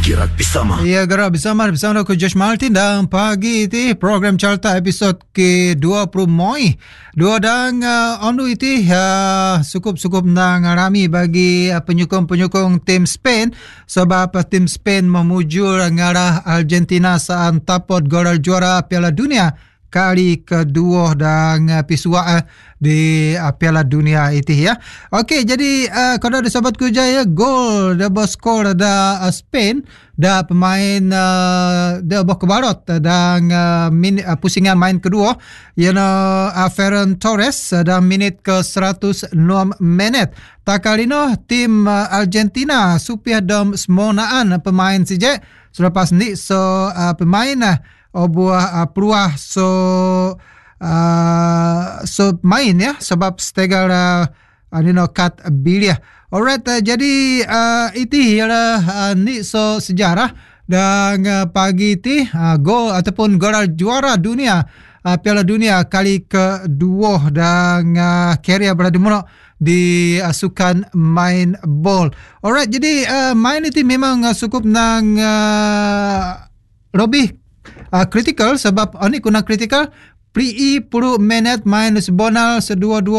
Gerak Bersama. Ya, Gerak Bersama aku Josh Martin dan pagi ini program Carta episod ke-20 Moi. Dua dan ondu itu cukup nang rami bagi penyokong tim Spain sebab tim Spain memuju ngarah Argentina saat tapot gelar juara Piala Dunia kali kedua dan pisua di Piala Dunia itu ya. Okey, jadi kalau ada sahabatku jaya gol double score ada Spain da pemain dia berkebarot dan pusingan main kedua Ferran Torres dan minit ke 106 minit. Takalino tim Argentina supaya dom semonaan pemain saja selepas ni pemain buah peluah main ya sebab stegal kat bilia. Alright, jadi itu ialah ni sejarah dan pagi ini gol ataupun gelar juara dunia Piala Dunia kali kedua dan Keria berada mana di sukan main bol. Alright, jadi main itu memang cukup nang lebih kritikal sebab ni kuna kritikal pri 10 minit main sebonal sedua-dua